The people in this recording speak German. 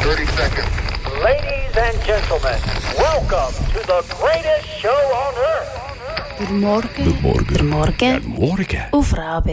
30 seconds. Ladies and gentlemen, welcome to the greatest show on earth. Guten Morgen. Guten Morgen. Guten Morgen. Guten Morgen. Auf Radio